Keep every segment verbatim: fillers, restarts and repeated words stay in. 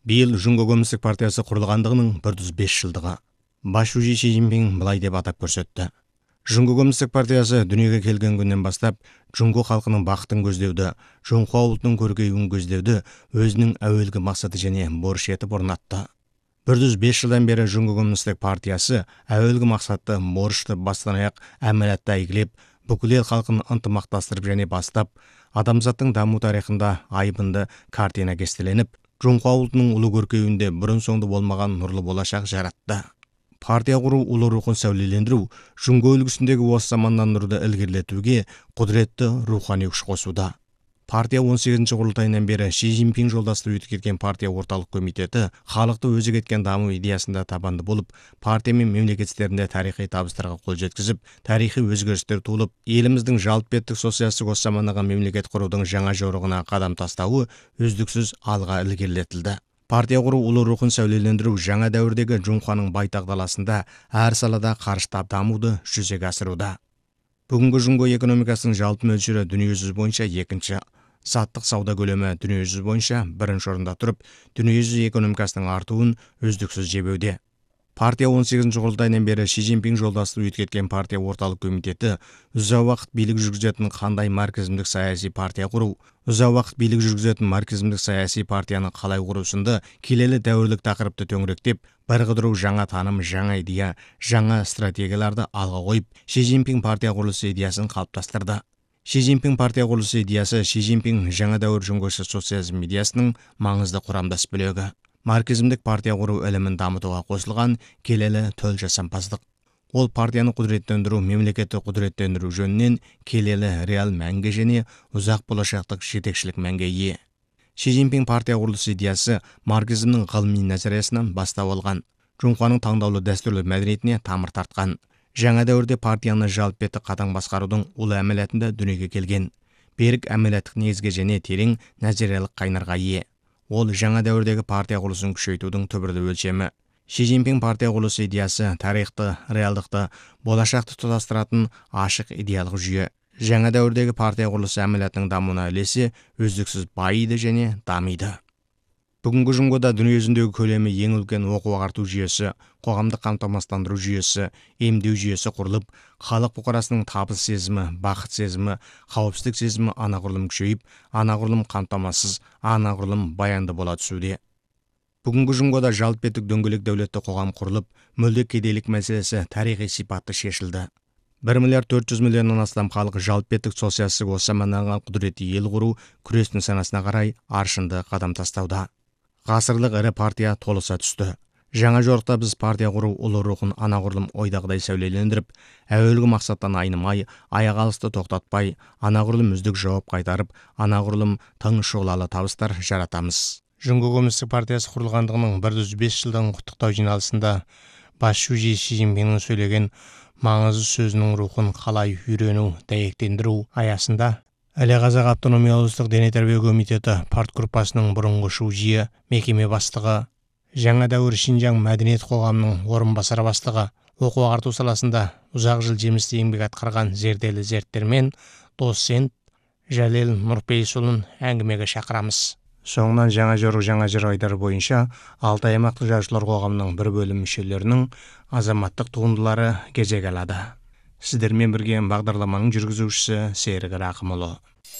Биыл Жунго Коммунистік партиясы құрылғандығының бір жүз бес жылдығы. Баш шужи Си Цзиньпин былай деп атап көрсетті. Жунго Коммунистік партиясы дүниеге келген күннен бастап Жунго халқының бақытын көздеуді, Жунхуа ұлтының көркеюін көздеуді өзінің әуелгі мақсаты және борыш етіп орнатты. бір жүз бес жылдан бері Жунго Коммунистік партиясы әуелгі мақсатты борышты бастан аяқ әмәлатты әйгілеп, бүкіл ел халқын ынтымақтастырып және бастап, адамзаттың даму тарихында айбынды картина кестеленіп, Жунхуа ұлтының ұлы көркеюінде бұрын соңды болмаған нұрлы болашақ жаратты. Партия құру ұлы рухын сәулелендіру, Жунго үлгісіндегі осы заманнан нұрды ілгерілетуге құдіретті рухани күш қосуда. Партия он сегізінші құрылтайынан бері Си Цзиньпин жолдастырып өтіп кеткен партия орталық комитеті халықты өзі кеткен даму идеясында табанды болып, партия мен мемлекет істерінде тарихи табыстарға қол жеткізіп, тарихи өзгерістер туылып, еліміздің жалпы социалистік осы замандағы мемлекет құрудың жаңа жорығына қадам тастауы үздіксіз алға ілгерілетілді. Партия құру ұлы рухын сәулелендіру жаңа дәуірдегі Жунхуаның байтақ даласында әр салада қарыштап дамуды жүзеге асыруда. Бүгінгі Жунго экономикасының жалпы мөлшері дүниежүзі бойынша екінші, саттық сауда көлемі дүниежүзі бойынша бірінші орында тұрып, дүниежүзі экономикасының артуын үздіксіз жебеуде. Партия он сегізінші құрылтайынан бері Си Цзиньпин жолдастырып өтіп кеткен партия орталық комитеті ұзақ уақыт билік жүргізетін қандай марксизмдік саяси партия құру, ұзақ уақыт билік жүргізетін марксизмдік саяси партияны қалай құру сынды келелі дәуірлік тақырыпты төңіректеп, бірқыдыру жаңа таным, жаңа идея, жаңа стратегияларды алға қойып, Си Цзиньпин партия құрылысы идеясын қалыптастырды. Си Цзиньпин партия құрылысы идеясы Си Цзиньпин жаңа дәуір Жунгошы социализм идеясының маңызды құрамдас бөлігі. Марксизмдік партия құру ілімін дамытуға қосылған келелі төл жасампаздық. Ол партияны құдіреттендіру, мемлекетті құдіреттендіру жөнінен келелі реал мәнге және ұзақ болашақтық жетекшілік мәнге ие. Си Цзиньпин партия құрылысы идеясы марксизмнің ғылыми назариясынан бастау алған, Жунхуаның таңдаулы дәстүрлі мәдениетіне тамыр тартқан. Жаңа дәуірде партияны жалпы етті қатаң басқарудың ұлы әмелетінде дүниеге келген. Берік әмелеттік негізге және терең назариялық қайнарға ие. Ол жаңа дәуірдегі партия құрылысын күшейтудің түбірлі өлшемі. Си Цзиньпин партия құрылысы идеясы тарихты, реалдықты, болашақты тұтастыратын ашық идеялық жүйе. Жаңа дәуірдегі партия құрылысы әмелетінің дамуына үлесі үздіксіз байиды және дамиды. Бүгінгі Жунгода дүниежүзіндегі көлемі ең үлкен оқу ағарту жүйесі, қоғамдық қамтамасыздандыру жүйесі, емдеу жүйесі құрылып, халық бұқарасының табыс сезімі, бақыт сезімі, қауіпсіздік сезімі анағұрлым күшейіп, анағұрлым қамтамасыз, анағұрлым баянды бола түсуде. Бүгінгі Жунгода жалпетік дөңгелек дәулетті қоғам құрылып, мүлде кедейлік мәселесі тарихи сипатты шешілді. бір миллиард төрт жүз миллионнан астам халық жалпетік социалистік осы заманнан құдіретті ел құру күрестің санасына қарай аршынды қадам тастауда. Ғасырлық ірі партия толыса түсті. Жаңа жорықта біз партия құру ұлы рухын анағұрлым ойдағыдай сәулелендіріп, әуелгі мақсаттан айнымай, аяқ алысты тоқтатпай, анағұрлым үздік жауап қайтарып, анағұрлым тың шұғылалы табыстар жаратамыз. Жунго Коммунистік партиясы құрылғандығының бір жүз бес жылдығын құттықтау жиналысында бас шужи Си Цзиньпиннің сөйлеген маңызды сөзінің рухын қалай үйрену, дәйектендіру аясында Әлі Қазақ автономиялы облыстық дене тәрбие комитеті партгруппасының бұрынғы шужиі, мекеме бастығы, жаңа дәуір Шинжаң мәдениет қоғамының орынбасары бастығы, оқу ағарту саласында ұзақ жыл жемісті еңбек атқарған зерделі зерттелмен доцент Жәлел Нұрпейісұлын әңгімеге шақырамыз. Соңынан жаңа жорық жаңа жыр айдары бойынша алты аймақтық жазушылар қоғамының бір бөлім мүшелерінің азаматтық туындылары кезек алады. Сіздермен бірге бағдарламаның жүргізушісі Серік Рақымұлы.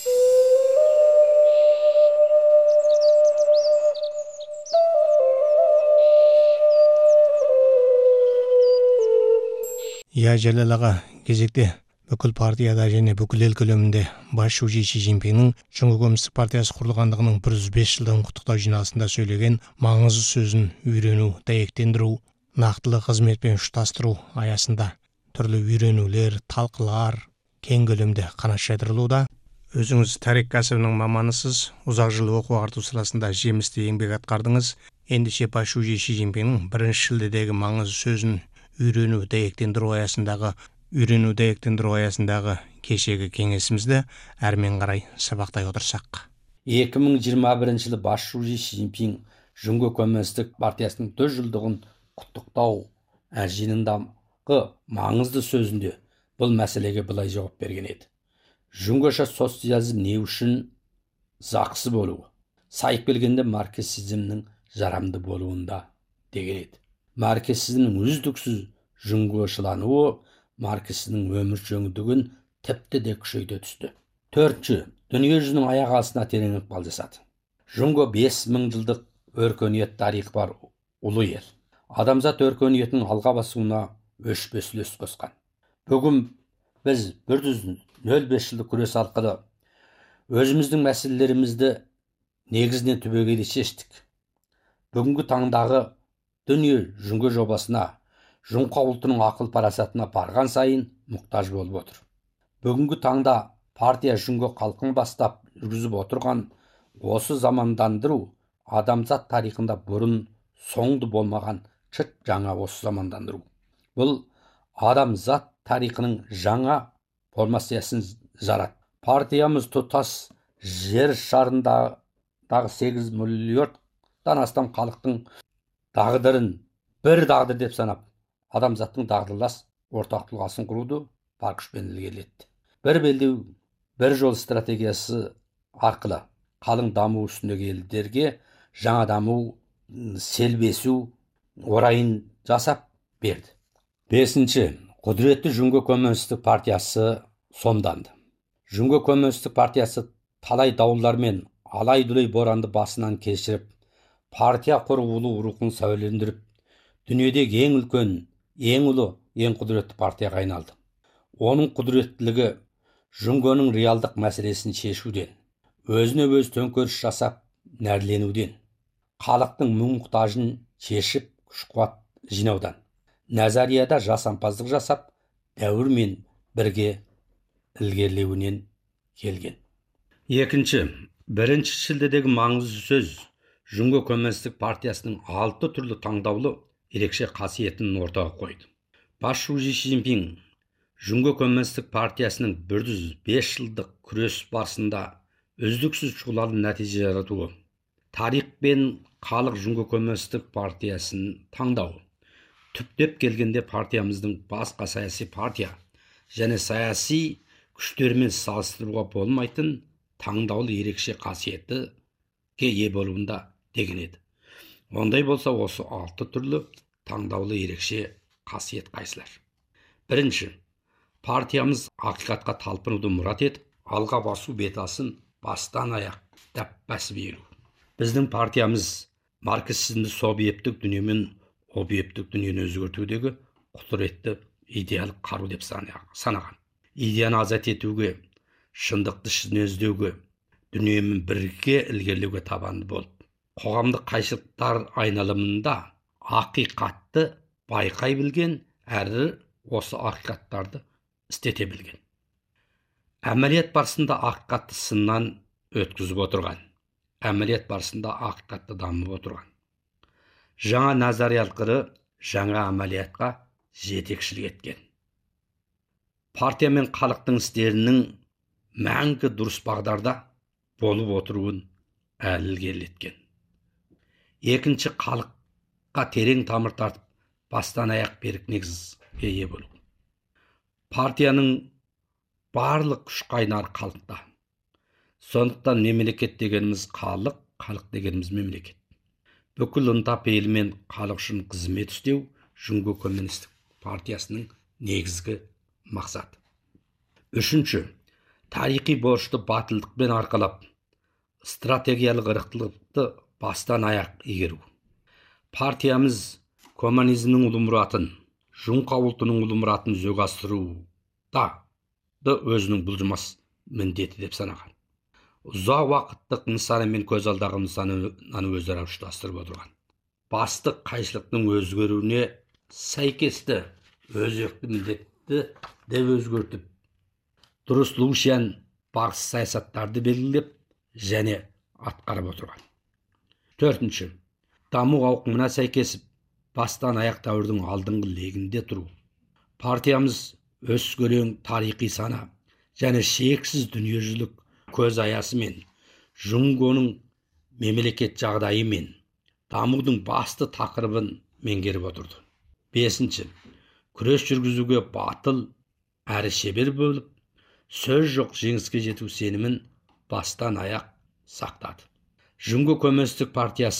Я Жәлел аға, кезекте бүкіл партияда және бүкіл ел көлемінде бас шужи Си Цзиньпиннің Жунго Коммунистік партиясы құрылғандығының бір жүз бес жылдығын құттықтау жиналысында сөйлеген маңызды сөзін үйрену, дәйектендіру, нақтылы қызметпен ұштастыру аясында түрлі үйренулер, талқылар кең көлемде қанат жайдырылуда. Өзіңіз тарих кәсібінің маманысыз, ұзақ жыл оқу ағарту саласында жемісті еңбек атқардыңыз. Ендеше бас шужи Си Цзиньпиннің бірінші шілдедегі маңызды сөзін үйрену, дәйектендіру аясындағы үйрену, дәйектендіру аясындағы кешегі кеңесімізді әрмен қарай сабақтай отырсақ. екі мың жиырма бірінші жылы бас шужи Си Цзиньпин Жунго Коммунистік партиясының жүз жылдығын құттықтау жиынындағы маңызды сөзінде бұл мәселеге былай жауап берген еді. Жунгоша социализм не үшін зақсы болуы? Сайып келгенде марксизмнің жарамды болуында деген еді. Марксизмнің үздіксіз жүңгішылануы Марксизмнің өмір жөңдігін тіпті де күшейте түсті. Төртінші, дүние жүзінің аяқ астына терең ықпал жасады. Жұңго бес мың жылдық өркениет тарихы бар ұлы ел. Адамзат өркениетінің алға басуына өшпес үлес қосқан. Бүгін біз бір жүз нөл бес жылдық күрес арқылы өзіміздің мәселелерімізді негізінен түбегейлі шештік. Бүгінгі таңдағы дүние жүңгі жобасына, жұңқа ұлтының ақыл парасатына барған сайын мұқтаж болып отыр. Бүгінгі таңда партия жүңгі халқын бастап жүргізіп отырған осы замандандыру адамзат тарихында бұрын соңды болмаған чыт жаңа осы замандандыру. Бұл адамзат тарихының жаңа формациясын жарат. Партиямыз тұтас жер шарындағы сегіз миллиардтан астам халықтың дағдырын бір дағдыр деп санап, адамзаттың дағдылас ортақ тұлғасын құруды бар күшпен ілгерілетті. Бір белдеу, бір жол стратегиясы арқылы қалың даму үстіндегі елдерге жаңа даму селбесу орайын жасап берді. Бесінші, құдіретті Жұңго коммунистік партиясы сомданды. Жұңго коммунистік партиясы талай даулар мен алай-дүлей боранды басынан кешіріп, партия құрылу рухын сәулелендіріп, дүниедегі ең үлкен, ең ұлы, ең құдіретті партияға айналды. Оның құдіреттілігі Жұңгоның реалдық мәселесін шешуден, өзіне өз төңкеріс жасап нәрленуден, халықтың мұң-мұқтажын шешіп күш-қуат жинаудан, назарияда жасампаздық жасап, дәуірмен бірге ілгерілеуінен келген. Екінші, бірінші шілдедегі маңызды сөз Жұңго коммунистік партиясының алты түрлі таңдаулы ерекше қасиетін ортаға қойды. Басшысы Си Цзиньпин Жұңго коммунистік партиясының бір жүз бес жылдық күрес барысында үздіксіз шұғылалы нәтиже жаратуы, тарих пен халық Жұңго коммунистік партиясын таңдауы, түптеп келгенде партиямыздың басқа саяси партия және саяси күштермен салыстыруға болмайтын таңдаулы ерекше қасиетіге ие болуында деген еді. Ондай болса, осы алты түрлі таңдаулы ерекше қасиет қайсылар? Бірінші, партиямыз ақиқатқа талпынуды мұрат етіп, алға басу бетасын бастан аяқ дәппәсіп беру. Біздің партиямыз марксизмді субъектік дүние мен объектік дүниені өзгертудегі құдіретті идеялық қару деп санаған. Идеяны азат етуге, шындықты ішіне іздеуге, дүниемен бірге ілгерілеуге табанды болып, қоғамдық қайшылықтар айналымында ақиқатты байқай білген, әрі осы ақиқаттарды істете білген. Әмелиет барысында ақиқатты сыннан өткізіп отырған, әмелиет барысында ақиқатты дамып отырған. Жаңа назариялық қыры жаңа әмелиятқа жетекшілік еткен. Партия мен халықтың істерінің мәңгі дұрыс бағдарда болып отыруын ілгерілеткен. Екінші, халыққа терең тамыр тартып, бастан аяқ берік негізге ие болу. Партияның барлық күш қайнары халықта. Сондықтан мемлекет дегеніміз халық, халық дегеніміз мемлекет. Бүкіл ынта пейілмен халық үшін қызмет істеу Жұңго коммунистік партиясының негізгі мақсаты. Үшінші, тарихи борышты батылдықпен арқалап, стратегиялық ырықтылықты бастан аяқ игеру. Партиямыз коммунизмнің ұлы мұратын, Жұңқа ұлтының ұлы мұратын жүзеге асыруда өзінің бұлжымас міндеті деп санаған. Ұзақ уақыттық нысаны мен көз алдағы нысананы өзара ұштастырып отырған. Басты қайшылықтың өзгеруіне сәйкесті өзекті міндетті де өзгертіп, дұрыс Лушиян бағыс саясаттарды белгілеп және атқарып отырған. Төртінші, даму ауқымына сәйкес бастан аяқ дәуірдің алдыңғы легінде тұру. Партиямыз өскелең тарихи сана және шексіз дүниежүзілік көз аясымен, Жұңгоның мемлекет жағдайы мен дамудың басты тақырыбын меңгеріп отырды. Бесінші, күрес жүргізуге батыл әрі шебер болып, сөз жоқ жеңіске жету сенімін бастан аяқ сақтады. Жұңго коммунистік партиясы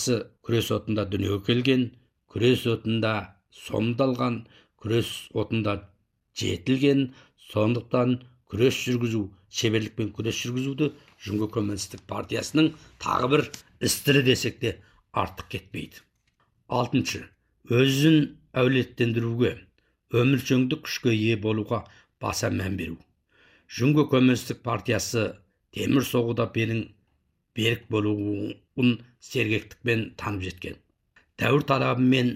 күрес отында дүниеге келген, күрес отында сомдалған, күрес отында жетілген, сондықтан күрес жүргізу, шеберлікпен күрес жүргізуді Жүнгі Коммунистік партиясының тағы бір істірі десек те артық кетпейді. Алтыншы, өзін әулеттендіруге, өміршеңдік күшке ие болуға баса мән беру. Жүнгі Коммунистік партиясы темір соғуда белің берік болуын сергектікпен танып жеткен. Дәуір талабымен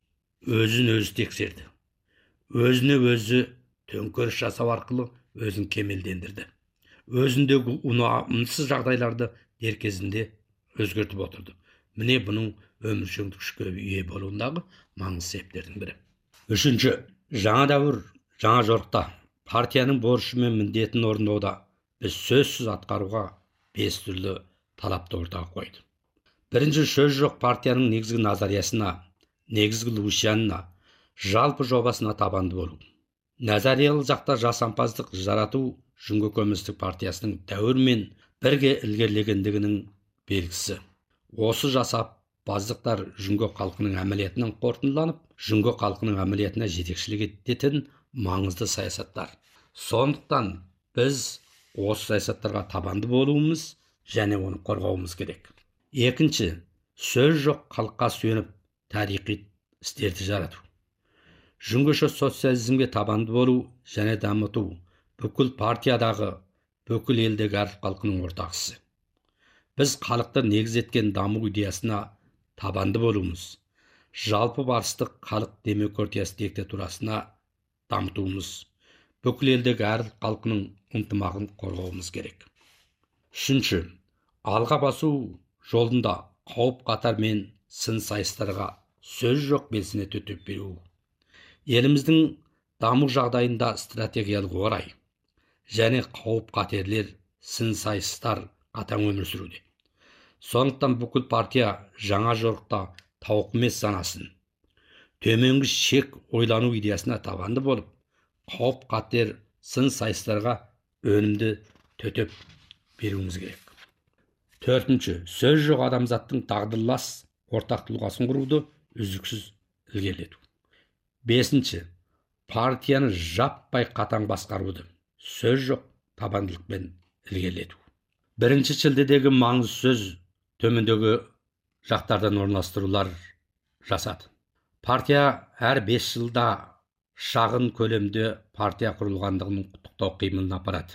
өзін өзі тексерді. Өзіне өзі төңкеріс жасау арқылы өзін кемелдендірді. Өзіндегі ұнамсыз жағдайларды дер кезінде өзгертіп отырды. Міне бұның өміршеңдік күшке ие болуындағы маңызды себептердің бірі. Үшінші, жаңа дәуір, жаңа жорықта партияның борышы мен міндетін орындауда біз сөзсіз атқаруға бес түрлі талапты ортаға қойды. Бірінші, сөз жоқ партияның негізгі назариясына, негізгі лучанына, жалпы жобасына табанды болу. Назариялы жақта жасампаздық жарату Жүнгі Коммунистік партиясының дәуірмен бірге ілгерілегендігінің белгісі. Осы жасампаздықтар Жүнгі халқының әмілиетінен қорытындыланып, Жүнгі халқының әмілиетіне жетекшілік ететін маңызды саясаттар. Сондықтан біз осы саясаттарға табанды болуымыз және оны қорғауымыз керек. Екінші, сөз жоқ халыққа сүйеніп тарихи істерді жарату. Жүнгіші социализмге табанды болу және дамыту бүкіл партиядағы, бүкіл елдегі әр халқының ортақ ісі. Біз халықты негіз еткен даму идеясына табанды болуымыз, жалпы барыстық халық демократиясы диктатурасына дамытуымыз, бүкіл елдегі әр халқының ынтымағын қорғауымыз керек. Үшінші, алға басу жолында қауіп қатар мен сын сайыстарға сөз жоқ белсене төтеп беру. Еліміздің даму жағдайында стратегиялық орай және қауіп қатерлер, сын сайыстар қатаң өмір сүруде. Сондықтан бүкіл партия жаңа жорықта тауқымет санасын, төменгі шек ойлану идеясына табанды болып, қауіп қатер, сын сайыстарға өнімді төтеп беруіміз керек. Төртінші, сөз жоқ адамзаттың тағдырлас ортақ тұлғасын құруды үздіксіз ілгерілету. Бесінші, партияны жаппай қатаң басқаруды сөз жоқ табандылықпен ілгерілету. Бірінші шілдедегі маңызды сөз төмендегі жақтардан орналастырулар жасады. Партия әр бес жылда шағын көлемде партия құрылғандығының құттықтау қимылын апарады.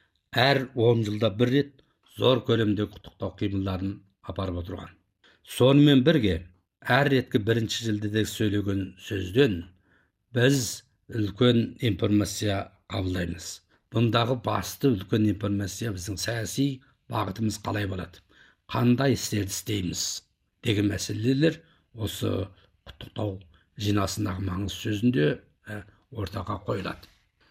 Әр он жылда бір рет зор көлемде құттықтау қимылдарын апарып отырған. Сонымен бірге әр реткі бірінші шілдедегі сөйлеген сөзден біз үлкен информация қабылдаймыз. Бұндағы басты үлкен информация біздің саяси бағытымыз қалай болады, қандай істерді істейміз деген мәселелер осы құттықтау жинасындағы маңызды сөзінде ортаға қойылады.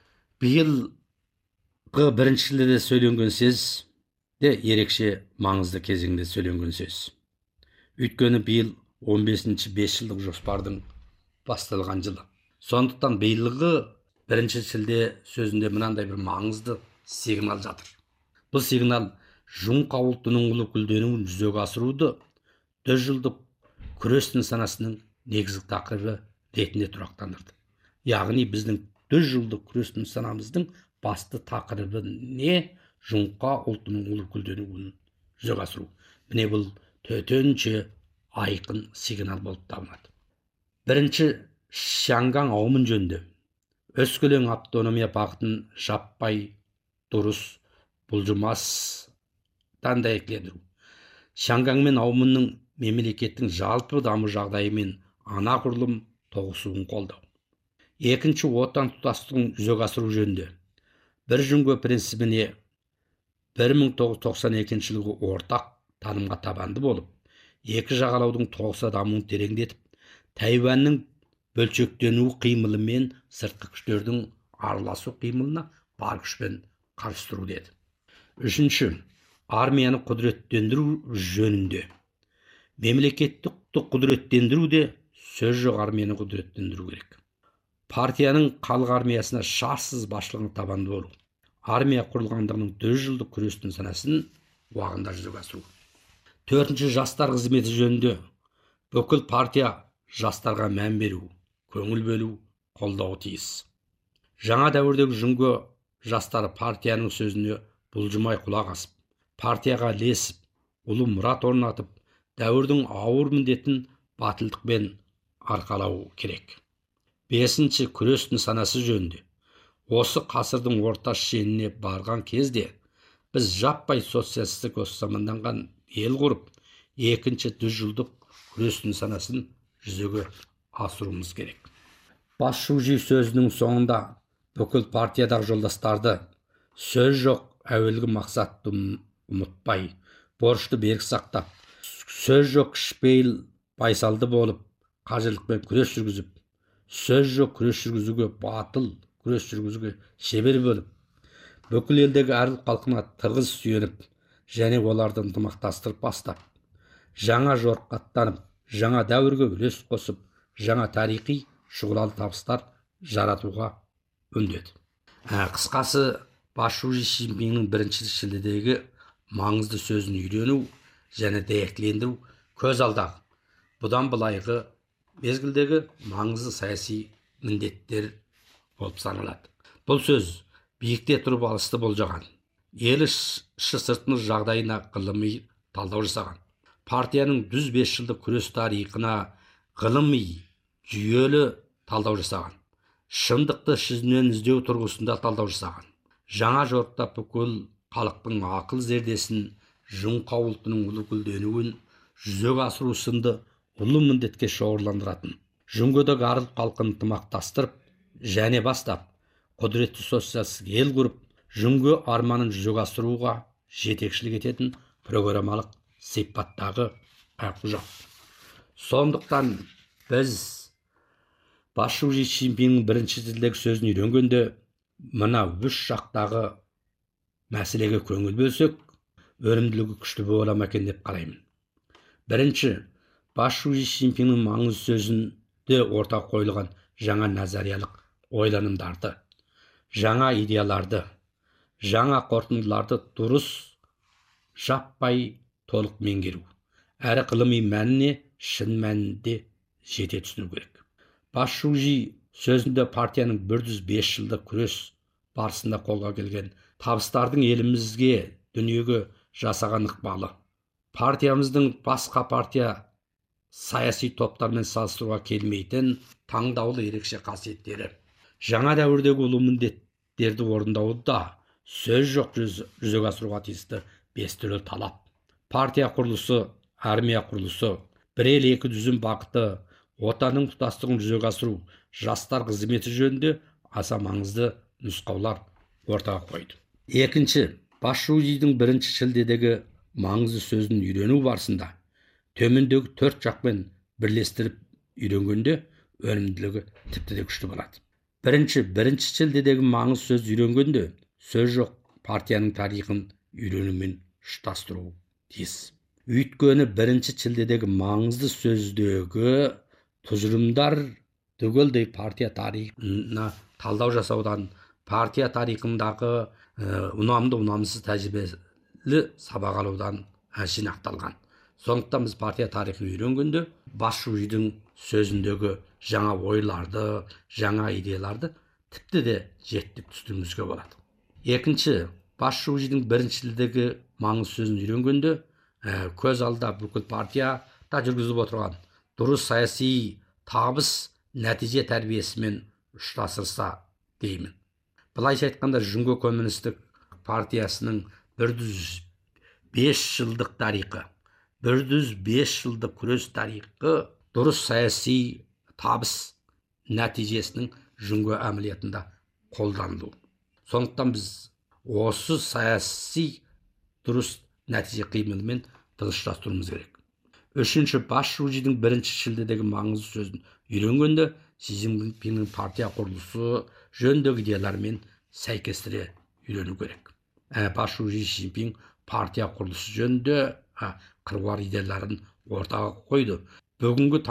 Биылғы бірінші шілдеде сөйленген сөз де ерекше маңызды кезеңде сөйленген сөз. Өйткені биыл он бесінші бес жылдық жоспардың басталған жылы. Сондықтан биылғы бірінші шілде сөзінде мынандай бір маңызды сигнал жатыр. Бұл сигнал Жұңқа ұлтының ұлы гүлденуін жүзеге асыруды жүз жылдық күрес нысанасының негізгі тақырыбы ретінде тұрақтандырды. Яғни біздің жүз жылдық күрес нысанамыздың басты тақырыбы не? Жұңқа ұлтының ұлы гүлденуін жүзеге асыру. Міне бұл төтенше айқын сигнал болып табылады. Бірінші, Шанган ауымын жөнді өскелең автономия бағытын жаппай дұрыс бұлжымастан дәйектендіру. Шанган мен ауымының мемлекеттің жалпы даму жағдайы мен ана құрылым тоғысуын қолдау. Екінші, отан тұтастығын жүзеге асыру жөнінде бір Жүнгі принцибіне бір мың тоғыз жүз тоқсан екінші жылғы ортақ танымға табанды болып, екі жағалаудың тоғыса дамуын тереңдетіп, Тайваньның бөлшектену қимылы мен сыртқы күштердің араласу қимылына бар күшпен қарсы тұру деді. Үшінші, армияны құдіреттендіру жөнінде мемлекеттік құдіреттендіру де сөз жоқ армияны құдіреттендіру керек. Партияның халық армиясына шарсыз басшылығын табанды болу, армия құрылғандығының жүз жылдық күрес нысанасын уақытында жүзеге асыру. Төртінші, жастар қызметі жөнінде бүкіл партия жастарға мән беру, көңіл бөлу, қолдауы тиіс. Жаңа дәуірдегі жүнгі жастары партияның сөзіне бұлжымай құлақ асып, партияға ілесіп, ұлы мұрат орнатып, дәуірдің ауыр міндетін батылдықпен арқалау керек. Бесінші, күрес нысанасы жөнінде. Осы ғасырдың орта шеніне барған кезде біз жаппай социалистік заманданған ел құрып, екінші жүз жылдық күрес нысанасын жүзеге асыруымыз керек. Бас шужи сөзінің соңында бүкіл партиядағы жолдастарды сөз жоқ әуелгі мақсатты ұмытпай, борышты берік сақтап, сөз жоқ кішіпейіл байсалды болып, қажырлықпен күрес жүргізіп, сөз жоқ күрес жүргізуге батыл, күрес жүргізуге шебер болып, бүкіл елдегі әр халқына тығыз сүйеніп, және оларды ынтымақтастырып бастап, жаңа жорыққа аттанып, жаңа дәуірге үлес қосып, жаңа тарихи шұғылалы табыстар жаратуға үндеді. Ә, қысқасы, бас шужи Си Цзиньпиннің бірінші шілдедегі маңызды сөзін үйрену және дәйектілендіру көз алдағы, бұдан былайғы мезгілдегі маңызды саяси міндеттер болып саналады. Бұл сөз биікте тұрып алысты болжаған, ел іші сыртының жағдайына ғылыми талдау жасаған, партияның жүз бес жылдық күрес тарихына ғылыми жүйелі талдау жасаған, шындықты шізінен іздеу тұрғысында талдау жасаған, жаңа жорықта бүкіл халықтың ақыл зердесін, жұңқа ұлтының ұлы гүлденуін жүзеге асыру сынды ұлы міндетке шоғырландыратын, жүнгідегі арыл халқын ынтымақтастырып және бастап, құдіретті социалистік ел құрып, жүнгі арманын жүзеге асыруға жетекшілік ететін программалық сипаттағы құжат. Сондықтан біз бас шужи Си Цзиньпиннің бірінші тілдегі сөзін үйренгенде, мына үш жақтағы мәселеге көңіл бөлсек, өнімділігі күшті бола ма екен деп қараймын. Бірінші, бас шужи Си Цзиньпиннің маңызды сөзінде ортаға қойылған жаңа назариялық ойланымдарды, жаңа идеяларды, жаңа қорытындыларды дұрыс, жаппай толық меңгеру, әрі ғылыми мәніне шын мәнінде жете түсіну керек. Бас шужи сөзінде партияның жүз бес жылдық күрес барысында қолға келген табыстардың елімізге, дүниеге жасаған ықпалы, партиямыздың басқа партия саяси топтармен салыстыруға келмейтін таңдаулы ерекше қасиеттері, жаңа дәуірдегі ұлы міндеттерді орындауда сөз жоқ жүзеге асыруға тиісті бес түрлі талап, партия құрылысы, армия құрылысы, бір ел екі дүзім бағыты, отанның тұтастығын жүзеге асыру, жастар қызметі жөнінде аса маңызды нұсқаулар ортаға қойды. Екінші, бас шужидің бірінші шілдедегі маңызды сөзін үйрену барысында төмендегі төрт жақпен бірлестіріп үйренгенде өнімділігі тіпті де күшті болады. Бірінші, бірінші шілдедегі маңызды сөз үйренгенде сөз жоқ партияның тарихын үйренумен ұштастыру тиіс. Өйткені бірінші шілдедегі маңызды сөздегі тұжырымдар түгелдей партия тарихына талдау жасаудан, партия тарихындағы ұнамды ұнамсыз тәжірибелі сабақ алудан жинақталған. Сондықтан біз партия тарихын үйренгенде бас шужидің сөзіндегі жаңа ойларды, жаңа идеяларды тіпті де жеттік түсінуімізге болады. Екінші, бас шужидің біріншілдегі маңыз сөзін үйренгенде көз алда бүкіл партияда жүргізіп отырған дұрыс саяси табыс нәтиже тәрбиесімен ұштастырса деймін. Былайша айтқанда, жүнгі коммунистік партиясының жүз бес жылдық тарихы, жүз бес жылдық күрес тарихы дұрыс саяси табыс нәтижесінің жүнгі әмілиятында қолданылу. Сондықтан біз осы саяси дұрыс нәтиже қимылымен тығыздастыруымыз керек. Үшінші, бас шужидің бірінші шілдедегі маңызды сөзін үйренгенде Си Цзиньпиннің партия құрылысы жөніндегі идеяларымен сәйкестіре үйрену керек. Бас шужи Си Цзиньпин партия құрылысы жөнінде қыруар идеяларын ортаға қойды. Бүгінгі